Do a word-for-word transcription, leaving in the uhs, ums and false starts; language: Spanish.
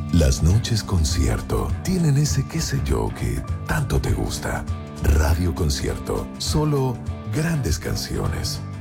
Las noches concierto tienen ese qué sé yo que tanto te gusta. Radio Concierto, solo grandes canciones.